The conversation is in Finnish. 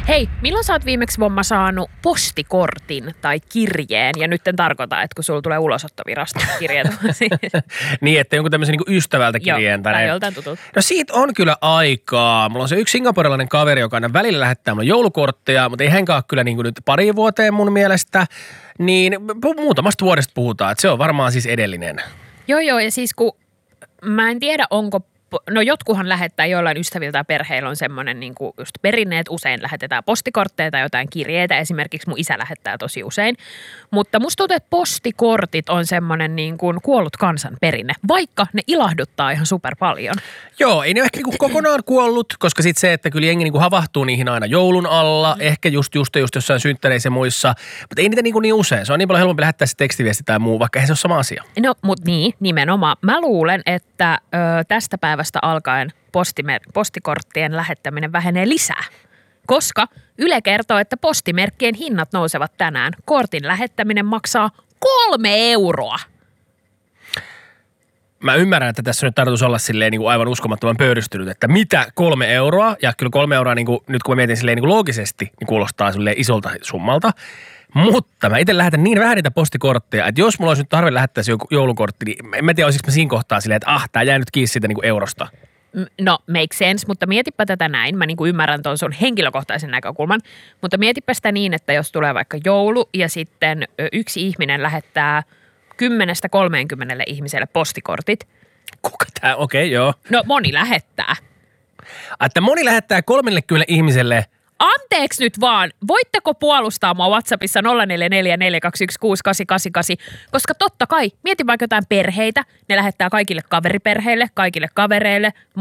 Hei, milloin sä oot viimeksi Vomma saanut postikortin tai kirjeen? Ja nyt en tarkoita, että kun sulla tulee ulosottovirasta kirjeet. Niin, että jonkun tämmöisen niin ystävältä kirjeen. Joo, tai joltain tutulta. No siitä on kyllä aikaa. Mulla on se yksi singaporelainen kaveri, joka aina välillä lähettää mulle joulukortteja, mutta ei hänkään ole kyllä niin kuin nyt pari vuoteen mun mielestä. Niin muutamasta vuodesta puhutaan, että se on varmaan siis edellinen. Joo, ja siis kun mä en tiedä, onko, no jotkuhan lähettää joillain ystäviltä ja perheillä on semmoinen niin kuin just perinne, että usein lähetetään postikortteja tai jotain kirjeitä. Esimerkiksi mun isä lähettää tosi usein. Mutta musta tuntuu, että postikortit on semmoinen niin kuin kuollut kansan perinne, vaikka ne ilahduttaa ihan super paljon. Joo, ei ne ole ehkä niin kuin kokonaan kuollut, koska sitten se, että kyllä jengi niin kuin havahtuu niihin aina joulun alla, ehkä just jossain synttäneissä ja muissa, mutta ei niitä niin usein. Se on niin paljon helpompi lähettää se tekstiviesti tai muu, vaikka eihän se ole sama asia. No, mutta niin, nimenomaan. Mä luulen, että tästä päivästä alkaen postikorttien lähettäminen vähenee lisää. Koska Yle kertoo, että postimerkkien hinnat nousevat tänään. Kortin lähettäminen maksaa 3 euroa. Mä ymmärrän, että tässä on nyt tarkoitus olla silleen niin kuin aivan uskomattoman pöyristynyt, että mitä 3 euroa, ja kyllä 3 euroa niin kuin, nyt kun mä mietin silleen niin kuin loogisesti, niin kuulostaa silleen isolta summalta. Mutta mä itse lähetän niin vähän niitä postikortteja, että jos mulla olisi nyt tarve lähettää se joulukortti, niin en mä tiedä, olisiko mä siinä kohtaa silleen, että tää jää nyt kiinni siitä niin kuin eurosta. No, make sense, mutta mietipä tätä näin. Mä niin kuin ymmärrän tuon sun henkilökohtaisen näkökulman, mutta mietipä sitä niin, että jos tulee vaikka joulu ja sitten yksi ihminen lähettää 10-30 ihmiselle postikortit. Kuka tää? Okei, joo. No, moni lähettää. Että moni lähettää 30 ihmiselle. Anteeksi nyt vaan, voitteko puolustaa mua WhatsAppissa 0444216888, koska totta kai, mietin vaikka jotain perheitä, ne lähettää kaikille kaveriperheille, kaikille kavereille,